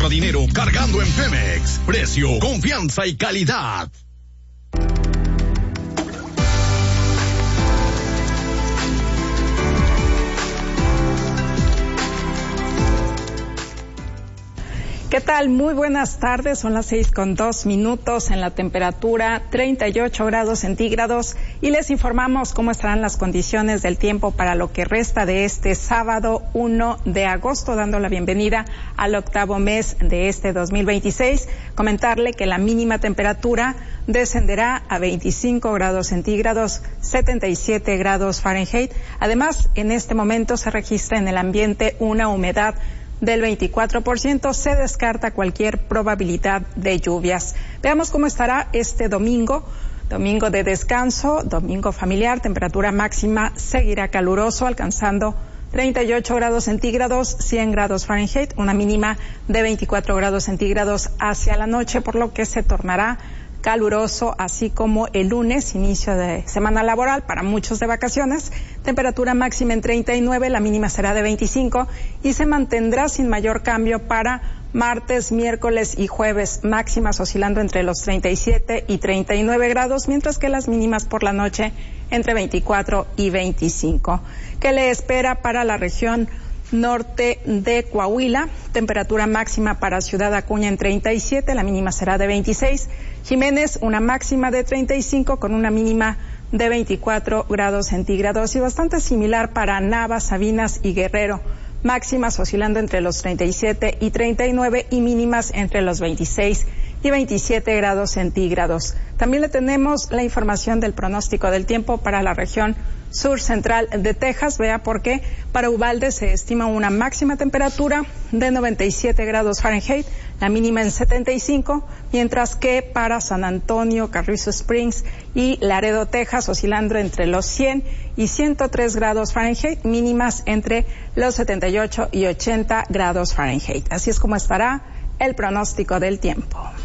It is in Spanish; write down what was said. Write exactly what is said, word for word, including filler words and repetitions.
ahorra dinero cargando en Pemex. Precio, confianza y calidad. ¿Qué tal? Muy buenas tardes, son las seis con dos minutos, en la temperatura treinta y ocho grados centígrados, y les informamos cómo estarán las condiciones del tiempo para lo que resta de este sábado uno de agosto, dando la bienvenida al octavo mes de este dos mil veintiséis. Comentarle que la mínima temperatura descenderá a veinticinco grados centígrados, setenta y siete grados Fahrenheit. Además, en este momento se registra en el ambiente una humedad del veinticuatro por ciento, se descarta cualquier probabilidad de lluvias. Veamos cómo estará este domingo, domingo de descanso, domingo familiar. Temperatura máxima seguirá caluroso, alcanzando treinta y ocho grados centígrados, cien grados Fahrenheit, una mínima de veinticuatro grados centígrados hacia la noche, por lo que se tornará caluroso, así como el lunes, inicio de semana laboral para muchos de vacaciones. Temperatura máxima en treinta y nueve, la mínima será de veinticinco y se mantendrá sin mayor cambio para martes, miércoles y jueves, máximas oscilando entre los treinta y siete y treinta y nueve grados, mientras que las mínimas por la noche entre veinticuatro y veinticinco. ¿Qué le espera para la región norte de Coahuila? Temperatura máxima para Ciudad Acuña en treinta y siete, la mínima será de veintiséis. Jiménez, una máxima de treinta y cinco con una mínima de veinticuatro grados centígrados, y bastante similar para Navas, Sabinas y Guerrero, máximas oscilando entre los treinta y siete y treinta y nueve y mínimas entre los veintiséis y veintisiete grados centígrados. También le tenemos la información del pronóstico del tiempo para la región sur central de Texas. Vea por qué para Uvalde se estima una máxima temperatura de noventa y siete grados Fahrenheit, la mínima en setenta y cinco, mientras que para San Antonio, Carrizo Springs y Laredo, Texas, oscilando entre los cien y ciento tres grados Fahrenheit, mínimas entre los setenta y ocho y ochenta grados Fahrenheit. Así es como estará el pronóstico del tiempo.